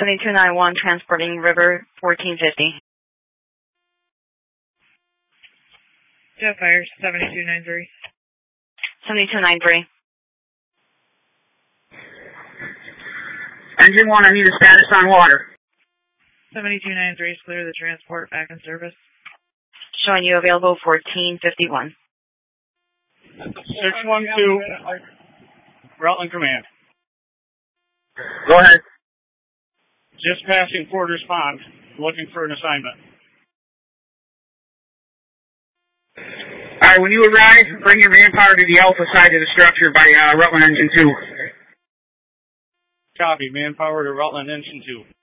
7291, transporting River 1450. Jet fire, 7293. 7293. Engine 1, I need a status on water. 7293 is clear the transport back in service. Showing you available 1451. 612, Rutland Command. Go ahead. Just passing Porter's Pond, looking for an assignment. Alright, when you arrive, bring your manpower to the alpha side of the structure by Rutland Engine 2. Copy, manpower to Rutland Engine 2.